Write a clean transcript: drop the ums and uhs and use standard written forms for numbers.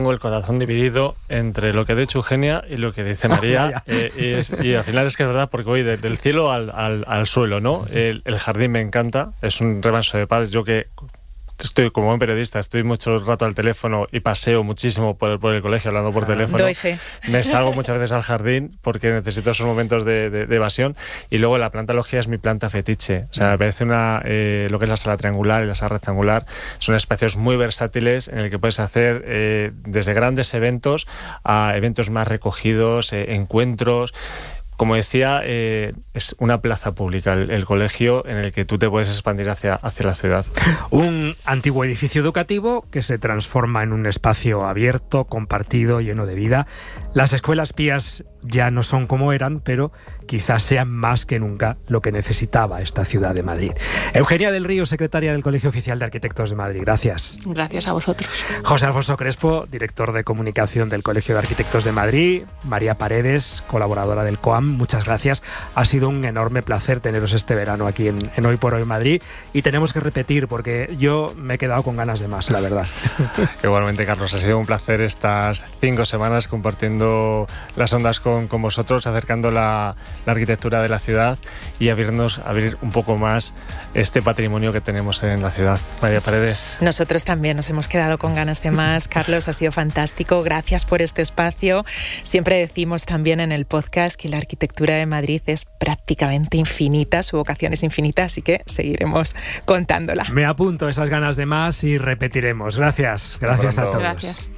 Tengo el corazón dividido entre lo que ha dicho Eugenia y lo que dice María. Y al final es que es verdad, porque voy del cielo al suelo, ¿no? El jardín me encanta, es un remanso de paz. Yo que estoy como buen periodista, estoy mucho rato al teléfono y paseo muchísimo por el colegio hablando por teléfono. Doy fe. Me salgo muchas veces al jardín porque necesito esos momentos de evasión. Y luego la planta logia es mi planta fetiche. O sea, me parece lo que es la sala triangular y la sala rectangular son espacios muy versátiles en el que puedes hacer desde grandes eventos a eventos más recogidos, encuentros. Como decía, es una plaza pública, el colegio, en el que tú te puedes expandir hacia la ciudad. Un antiguo edificio educativo que se transforma en un espacio abierto, compartido, lleno de vida. Las escuelas pías ya no son como eran, pero quizás sean más que nunca lo que necesitaba esta ciudad de Madrid. Eugenia del Río, secretaria del Colegio Oficial de Arquitectos de Madrid. Gracias. Gracias a vosotros. José Alfonso Crespo, director de comunicación del Colegio de Arquitectos de Madrid. María Paredes, colaboradora del COAM. Muchas gracias. Ha sido un enorme placer teneros este verano aquí en Hoy por Hoy Madrid. Y tenemos que repetir porque yo me he quedado con ganas de más, la verdad. Igualmente, Carlos, ha sido un placer estas 5 semanas compartiendo las ondas con vosotros, acercando la arquitectura de la ciudad y abrir un poco más este patrimonio que tenemos en la ciudad. María Paredes. Nosotros también nos hemos quedado con ganas de más. Carlos, ha sido fantástico. Gracias por este espacio. Siempre decimos también en el podcast que la arquitectura de Madrid es prácticamente infinita, su vocación es infinita, así que seguiremos contándola. Me apunto esas ganas de más y repetiremos. Gracias a todos. Gracias.